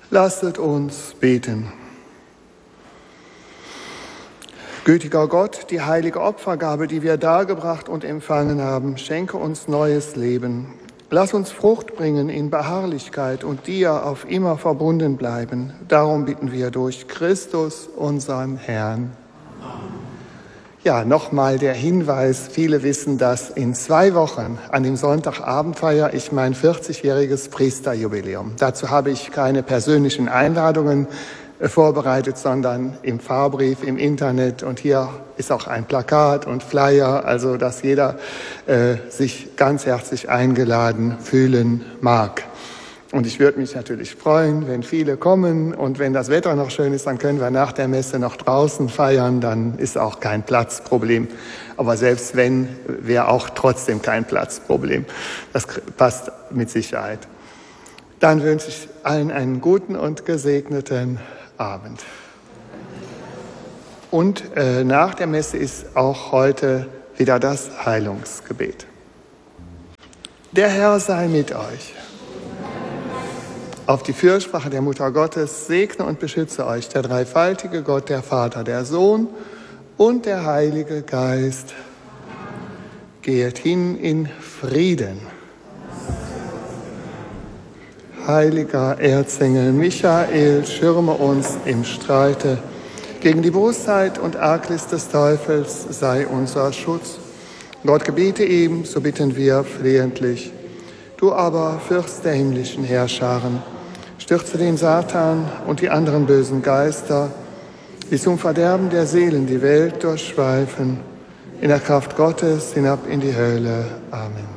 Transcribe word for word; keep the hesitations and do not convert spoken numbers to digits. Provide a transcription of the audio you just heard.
Lasset uns beten. Gütiger Gott, die heilige Opfergabe, die wir dargebracht und empfangen haben, schenke uns neues Leben. Lass uns Frucht bringen in Beharrlichkeit und dir auf immer verbunden bleiben. Darum bitten wir durch Christus, unseren Herrn. Ja, nochmal der Hinweis, viele wissen das, in zwei Wochen, an dem Sonntagabend feiere ich mein vierzigjähriges Priesterjubiläum. Dazu habe ich keine persönlichen Einladungen vorbereitet, sondern im Fahrbrief, im Internet, und hier ist auch ein Plakat und Flyer, also dass jeder äh, sich ganz herzlich eingeladen fühlen mag. Und ich würde mich natürlich freuen, wenn viele kommen, und wenn das Wetter noch schön ist, dann können wir nach der Messe noch draußen feiern, dann ist auch kein Platzproblem. Aber selbst wenn, wäre auch trotzdem kein Platzproblem. Das passt mit Sicherheit. Dann wünsche ich allen einen guten und gesegneten Abend. Und äh, nach der Messe ist auch heute wieder das Heilungsgebet. Der Herr sei mit euch. Auf die Fürsprache der Mutter Gottes segne und beschütze euch der dreifaltige Gott, der Vater, der Sohn und der Heilige Geist. Geht hin in Frieden. Heiliger Erzengel Michael, schirme uns im Streite. Gegen die Bosheit und Arglist des Teufels sei unser Schutz. Gott gebiete ihm, so bitten wir flehentlich. Du aber, Fürst der himmlischen Heerscharen, stürze den Satan und die anderen bösen Geister, die zum Verderben der Seelen die Welt durchschweifen, in der Kraft Gottes hinab in die Hölle. Amen.